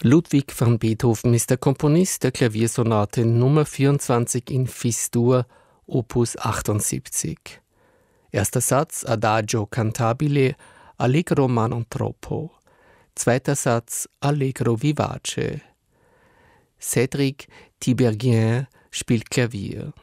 Ludwig van Beethoven ist der Komponist der Klaviersonate Nummer 24 in Fis-Dur, Opus 78. Erster Satz Adagio cantabile, Allegro ma non troppo. Zweiter Satz Allegro vivace. Cédric Tiberghien spielt Klavier.